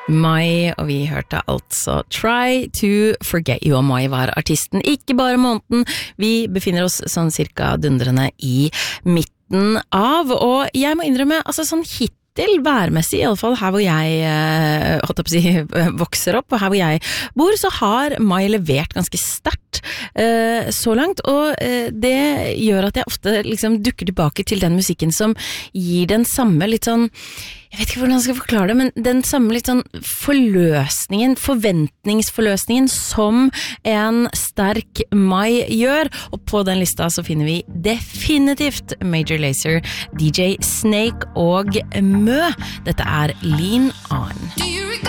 Mai, og vi hørte altså Try to Forget You, og Mai var artisten, ikke bare måneden. Vi befinner oss sånn cirka dundrende i midten av, og jeg må innrømme, altså sånn værmessig, i alle fall her hvor jeg vokser opp, og her hvor jeg bor, så har Mai levert ganske sterkt så langt, og det gjør at jeg ofte liksom dukker tilbake til den musikken som gir den samme litt sånn, jeg vet ikke hvordan jeg skal forklare det, men den samme litt sånn forventningsforløsningen som en sterk Mai gjør, og på den lista så finner vi definitivt Major Lazer, DJ Snake og Mø. Dette Lean On.